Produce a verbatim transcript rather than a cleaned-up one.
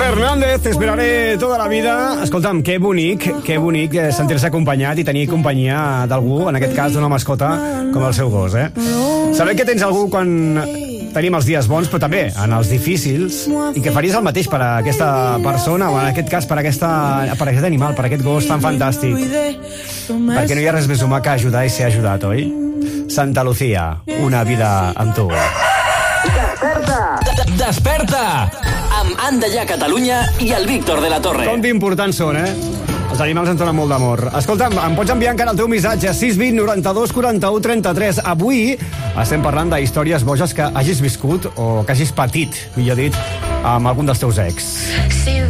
Fernández, te esperaré toda la vida. Escolta'm, que bonic, que bonic sentir-se acompanyat i tenir companyia d'algú, en aquest cas d'una mascota com el seu gos, eh? Saber que tens algú quan tenim els dies bons, però també en els difícils, i que faries el mateix per a aquesta persona, o en aquest cas per a, aquesta, per a aquest animal, per a aquest gos tan fantàstic. Perquè no hi ha res més humà que ajudar i ser ajudat, oi? Santa Lucía, una vida amb tu. Desperta! Desperta! Amb Anda Ja Catalunya i el Víctor de la Torre. Com d'importants són, eh? Els animals ens donen molt d'amor. Escolta'm, em pots enviar encara el teu missatge sis vint noranta-dos quaranta-u trenta-tres. Avui estem parlant de històries boges que hagis viscut o que hagis patit, millor dit, amb algun dels teus ex.